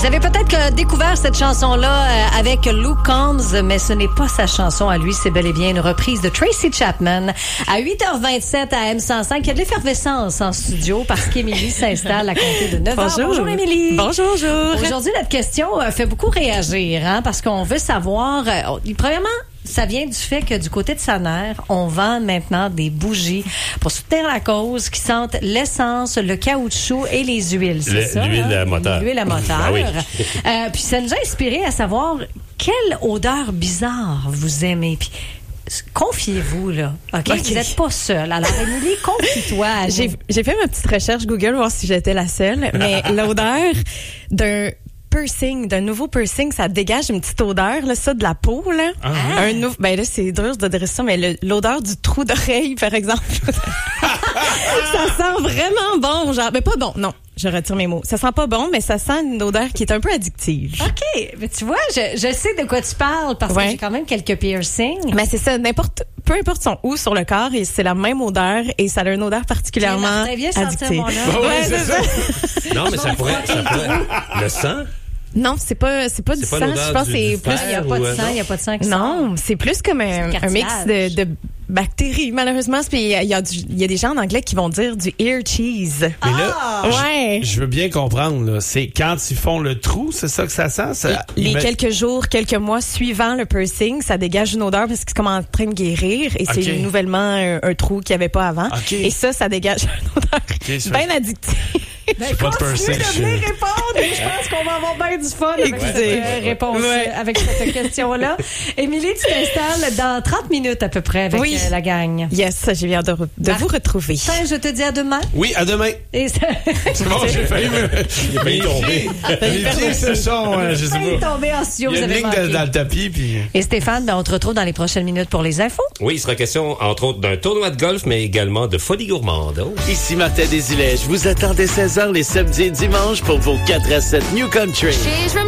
Vous avez peut-être découvert cette chanson-là avec Luke Combs, mais ce n'est pas sa chanson à lui, c'est bel et bien une reprise de Tracy Chapman à 8h27 à M105. Il y a de l'effervescence en studio parce qu'Émilie s'installe à compter de 9h. Bonjour Émilie. Bonjour. Aujourd'hui, notre question fait beaucoup réagir, parce qu'on veut savoir, premièrement, ça vient du fait que du côté de Saner, on vend maintenant des bougies pour soutenir la cause qui sentent l'essence, le caoutchouc et les huiles. C'est ça? L'huile à moteur. L'huile à moteur. Ah oui. Puis ça nous a inspiré à savoir quelle odeur bizarre vous aimez. Puis confiez-vous, là. OK? Vous n'êtes pas seule. Alors, Émilie, confie-toi. J'ai fait ma petite recherche Google, voir si j'étais la seule, mais l'odeur d'un nouveau piercing, ça dégage une petite odeur, là, ça, de la peau, là. Ben là, c'est dur de dire ça, mais l'odeur du trou d'oreille, par exemple. Ça sent vraiment bon, genre, mais pas bon, non. Je retire mes mots. Ça sent pas bon, mais ça sent une odeur qui est un peu addictive. OK. Mais tu vois, je sais de quoi tu parles parce que j'ai quand même quelques piercings. Mais c'est ça, peu importe son où sur le corps, et c'est la même odeur et ça a une odeur particulièrement addictive. C'est ça. Non, mais ça pourrait le sang? Non, c'est pas du sang. Je pense que c'est plus. Il n'y a pas de sang, il n'y a pas de sang qui Non, c'est plus comme un mix de bactéries, malheureusement. Puis il y a des gens en anglais qui vont dire du ear cheese. Mais là, je veux bien comprendre, là. C'est quand ils font le trou, c'est ça que ça sent? Quelques jours, quelques mois suivant le piercing, ça dégage une odeur parce que c'est comme en train de guérir et c'est nouvellement un trou qu'il n'y avait pas avant. Et ça dégage une odeur bien addictive. Continuez de bien répondre et je pense qu'on va avoir bien du fun avec cette réponse, avec cette question-là. Émilie, tu t'installes dans 30 minutes à peu près avec la gang. Yes, j'ai bien de vous retrouver. Je te dis à demain. Oui, à demain. C'est bon, j'ai failli tomber. Les pieds se sont, je sais pas. Tombé en studio, il y a une ligne dans le tapis. Puis... Et Stéphane, on te retrouve dans les prochaines minutes pour les infos. Oui, il sera question, entre autres, d'un tournoi de golf, mais également de folie gourmande. Ici Martin Desilets, je vous attends dès 16h les samedis et dimanches pour vos 4 à 7 New Country.